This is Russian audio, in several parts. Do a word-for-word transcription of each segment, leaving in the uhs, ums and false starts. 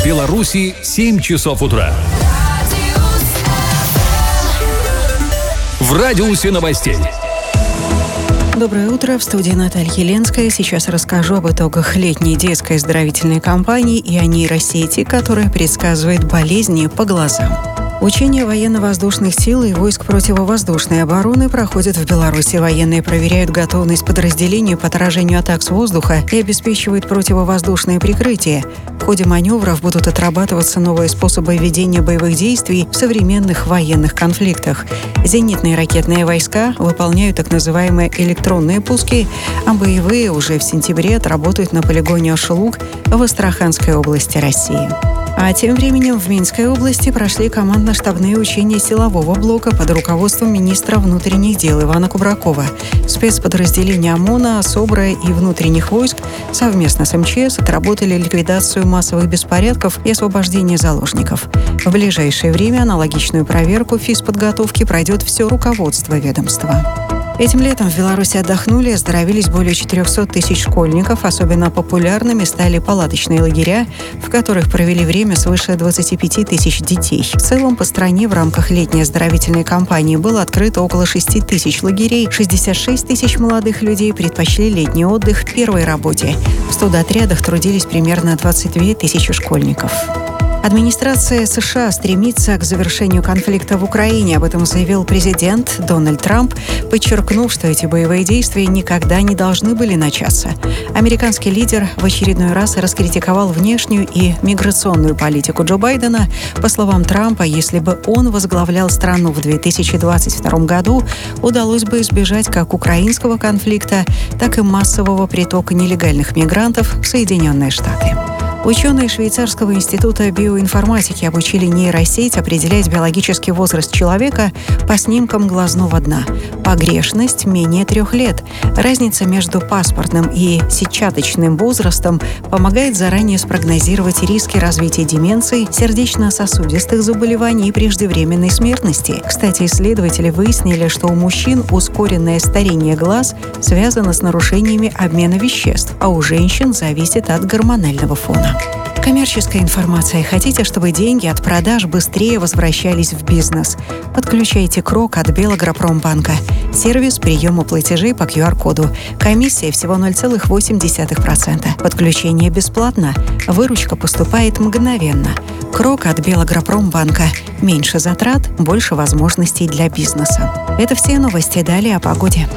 Беларуси семь часов утра. В радиусе новостей. Доброе утро. В студии Наталья Еленская. Сейчас расскажу об итогах летней детской оздоровительной кампании и о нейросети, которая предсказывает болезни по глазам. Учения военно-воздушных сил и войск противовоздушной обороны проходят в Беларуси. Военные проверяют готовность подразделений по отражению атак с воздуха и обеспечивают противовоздушное прикрытие. В ходе маневров будут отрабатываться новые способы ведения боевых действий в современных военных конфликтах. Зенитные ракетные войска выполняют так называемые электронные пуски, а боевые уже в сентябре отработают на полигоне Ашелуг в Астраханской области России. А тем временем в Минской области прошли командно-штабные учения силового блока под руководством министра внутренних дел Ивана Кубракова. Спецподразделения ОМОНа, СОБРа и внутренних войск совместно с МЧС отработали ликвидацию массовых беспорядков и освобождение заложников. В ближайшее время аналогичную проверку физподготовки пройдет все руководство ведомства. Этим летом в Беларуси отдохнули и оздоровились более четырехсот тысяч школьников. Особенно популярными стали палаточные лагеря, в которых провели время свыше двадцати пяти тысяч детей. В целом по стране в рамках летней оздоровительной кампании было открыто около шести тысяч лагерей. шестьдесят шесть тысяч молодых людей предпочли летний отдых первой работе. В студотрядах трудились примерно двадцать две тысячи школьников. Администрация США стремится к завершению конфликта в Украине. Об этом заявил президент Дональд Трамп, подчеркнув, что эти боевые действия никогда не должны были начаться. Американский лидер в очередной раз раскритиковал внешнюю и миграционную политику Джо Байдена. По словам Трампа, если бы он возглавлял страну в две тысячи двадцать втором году, удалось бы избежать как украинского конфликта, так и массового притока нелегальных мигрантов в Соединенные Штаты. Ученые Швейцарского института биоинформатики обучили нейросеть определять биологический возраст человека по снимкам глазного дна. Погрешность менее трех лет. Разница между паспортным и сетчаточным возрастом помогает заранее спрогнозировать риски развития деменции, сердечно-сосудистых заболеваний и преждевременной смертности. Кстати, исследователи выяснили, что у мужчин ускоренное старение глаз связано с нарушениями обмена веществ, а у женщин зависит от гормонального фона. Коммерческая информация. Хотите, чтобы деньги от продаж быстрее возвращались в бизнес? Подключайте Крок от Белагропромбанка. Сервис приема платежей по ку ар коду. Комиссия всего ноль целых восемь десятых процента. Подключение бесплатно. Выручка поступает мгновенно. Крок от Белагропромбанка. Меньше затрат, больше возможностей для бизнеса. Это все новости. Далее о погоде.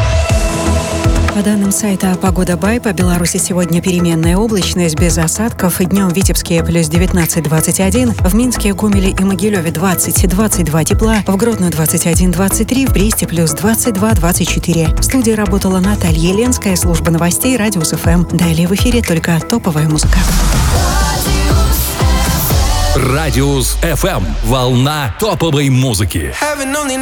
По данным сайта «Погода Бай», по Беларуси сегодня переменная облачность без осадков. Днем в Витебске плюс девятнадцать - двадцать один, в Минске, Гомеле и Могилеве двадцать - двадцать два тепла, в Гродно двадцать один - двадцать три, в Бресте плюс двадцать два - двадцать четыре. В студии работала Наталья Еленская, служба новостей «Радиус эф эм». Далее в эфире только топовая музыка. Радиус эф эм. Волна топовой музыки.